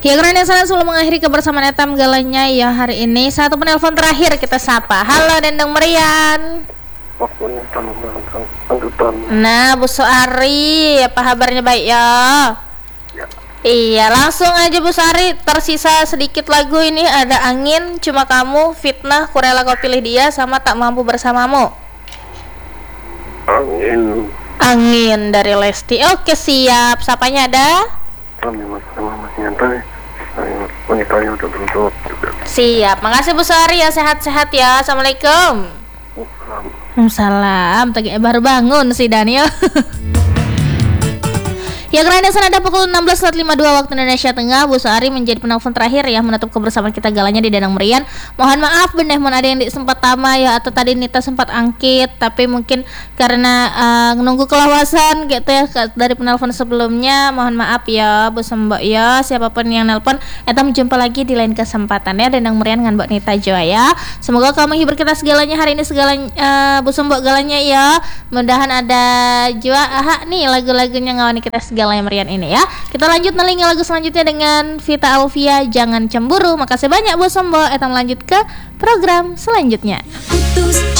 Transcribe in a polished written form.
Ya karena yang sana sebelum mengakhiri kebersamaan Etam galanya ya hari ini, satu penelpon terakhir kita sapa. Halo Dendeng Merian. Waktunya lanjutan. Nah Bu Suari, apa kabarnya baik ya? Ya. Iya langsung aja Bu Suari, tersisa sedikit lagu ini, ada Angin, Cuma Kamu, Fitnah, Kurela Kau Pilih Dia, sama Tak Mampu Bersamamu. Angin dari Lesti. Oke siap, sapanya ada? Kami masih nyantai. Wanitanya udah beruntung juga. Siap, makasih Bu Suari ya, sehat-sehat ya. Assalamualaikum. Salam, baru bangun si Daniel. Ya karena sana ada pukul 16.52 waktu Indonesia Tengah. Bu Suari menjadi penelpon terakhir ya menutup kebersamaan kita galanya di Danang Merian. Mohon maaf bener ada yang sempat tama ya, atau tadi Nita sempat angkit, tapi mungkin karena nunggu kelawasan gitu ya dari penelpon sebelumnya. Mohon maaf ya Bu Sembok ya, siapapun yang nelpon. Kita jumpa lagi di lain kesempatan ya Danang Merian dengan Mbak Nita Joa ya. Semoga kamu menghibur kita segalanya hari ini, segalanya Bu Sembok galanya ya. Mudahan ada Joa nih lagu-lagunya ngawani kita segalanya Merian ini ya. Kita lanjut neling lagu selanjutnya dengan Vita Alvia, Jangan Cemburu. Makasih banyak Bu Sombo. Kita lanjut ke program selanjutnya.